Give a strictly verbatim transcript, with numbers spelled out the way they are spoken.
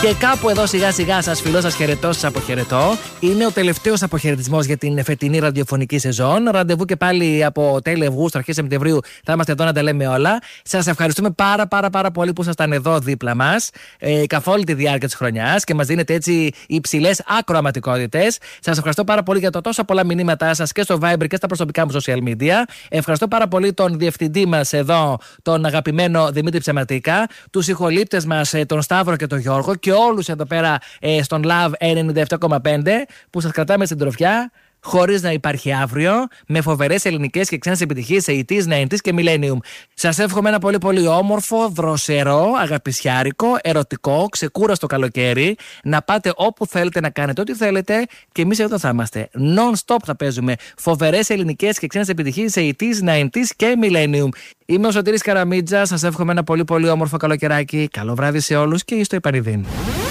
Και κάπου εδώ σιγά σιγά σας φιλώ, σας χαιρετώ, σας αποχαιρετώ. Είναι ο τελευταίος αποχαιρετισμός για την φετινή ραδιοφωνική σεζόν. Ραντεβού και πάλι από τέλη Αυγούστου, αρχές Σεπτεμβρίου θα είμαστε εδώ να τα λέμε όλα. Σας ευχαριστούμε πάρα πάρα πάρα πολύ που ήσασταν εδώ δίπλα μας ε, καθ' όλη τη διάρκεια της χρονιάς και μας δίνετε έτσι υψηλές ακροαματικότητες. Σας ευχαριστώ πάρα πολύ για το τόσα πολλά μηνύματά σας και στο Viber και στα προσωπικά μου social media. Ευχαριστώ πάρα πολύ τον διευθυντή μας εδώ, τον αγαπημένο Δημήτρη Ψεματίκα, τους ηχολήπτες μας, τον Σταύρο και τον Γιώργο, και όλους εδώ πέρα ε, στον Love ενενήντα επτά κόμμα πέντε που σας κρατάμε στην τροφιά χωρίς να υπάρχει αύριο, με φοβερές ελληνικές και ξένες επιτυχίες ογδόντα, ενενήντα και Millennium. Σας εύχομαι ένα πολύ πολύ όμορφο, δροσερό, αγαπησιάρικο, ερωτικό, ξεκούραστο καλοκαίρι. Να πάτε όπου θέλετε, να κάνετε ό,τι θέλετε και εμείς εδώ θα είμαστε. Non-stop θα παίζουμε φοβερές ελληνικές και ξένες επιτυχίες ογδόντα, ενενήντα και Millennium. Είμαι ο Σωτήρης Καραμίτζας, σας εύχομαι ένα πολύ πολύ όμορφο καλοκαιράκι. Καλό βράδυ σε όλους και εις το επανειδήν.